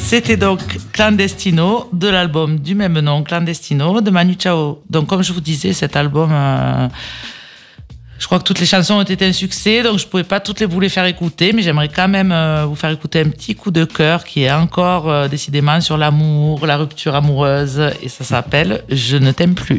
C'était donc Clandestino, de l'album du même nom, Clandestino, de Manu Chao. Donc, comme je vous disais, cet album, je crois que toutes les chansons ont été un succès, donc je ne pouvais pas toutes vous les faire écouter, mais j'aimerais quand même vous faire écouter un petit coup de cœur qui est encore décidément sur l'amour, la rupture amoureuse, et ça s'appelle « Je ne t'aime plus ».